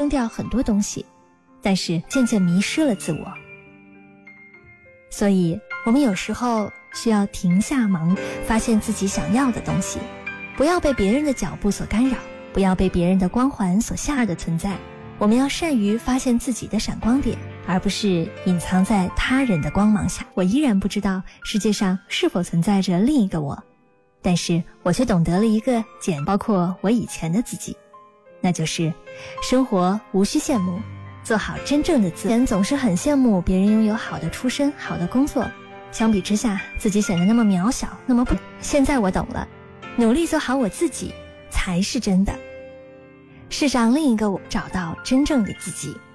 撑掉很多东西，但是渐渐迷失了自我。所以我们有时候需要停下忙，发现自己想要的东西，不要被别人的脚步所干扰，不要被别人的光环所吓的存在。我们要善于发现自己的闪光点，而不是隐藏在他人的光芒下。我依然不知道世界上是否存在着另一个我，但是我却懂得了一个包括我以前的自己，那就是生活无需羡慕，做好真正的自己。人总是很羡慕别人拥有好的出身、好的工作，相比之下自己显得那么渺小，那么不。现在我懂了，努力做好我自己才是真的。是让另一个我找到真正的自己。